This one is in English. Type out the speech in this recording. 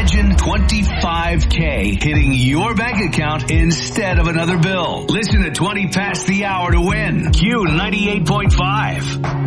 Imagine $25K hitting your bank account instead of another bill. Listen to 20 past the hour to win. Q98.5.